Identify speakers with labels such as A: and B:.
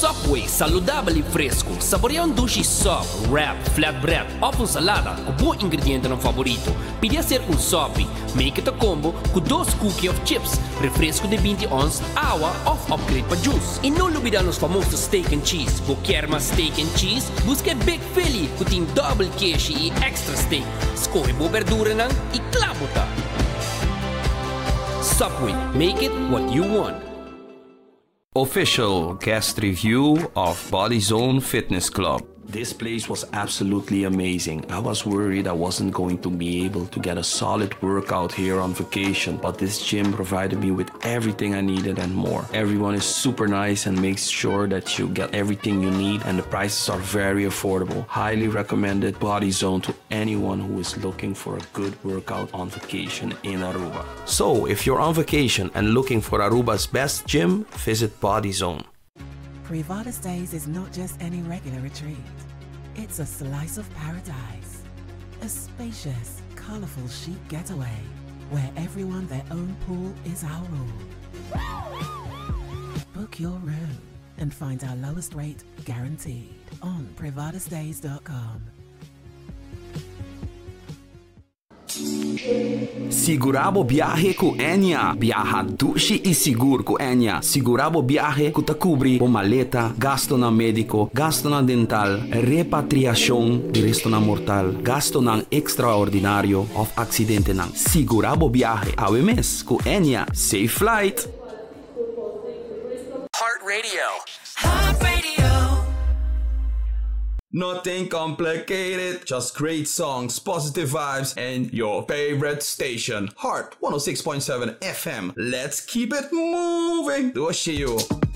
A: Subway, saludable e fresco. Saboreia um sushi sub, wrap, flatbread ou uma salada com bom ingrediente no favorito. Pide ser um sub. Make it a combo com 2 cookies of chips, refresco de 20 ons, água ou upgrade para juice. E não olvidar os famosos steak and cheese. Vou querer mais steak and cheese? Busque Big Philly, que tem double queijo e extra steak. Escolhe boa verdura e clabota. Subway, make it what you want.
B: Official guest review of Body Zone Fitness Club.
C: This place was absolutely amazing. I was worried I wasn't going to be able to get a solid workout here on vacation, but this gym provided me with everything I needed and more. Everyone is super nice and makes sure that you get everything you need, and the prices are very affordable. Highly recommended Body Zone to anyone who is looking for a good workout on vacation in Aruba.
B: So, if you're on vacation and looking for Aruba's best gym, visit Body Zone.
D: Privada Stays is not just any regular retreat. It's a slice of paradise. A spacious, colourful chic getaway where everyone their own pool is our rule. Book your room and find our lowest rate guaranteed on privadastays.com.
B: Sigurabo biyahe ku Enya. Biyaha dushi e seguro ku Enya. Sigurabo biyahe ku takubri o maleta, gasto na medico, gasto na dental, repatriasyon di resto na mortal, gasto ng extraordinaryo of aksidente ng. Sigurabo biyahe. AWMS ku Enya. Safe flight.
A: Heart Radio.
E: Heart Radio.
B: Nothing complicated, just great songs, positive vibes, and your favorite station, Heart 106.7 FM. Let's keep it moving. Do you?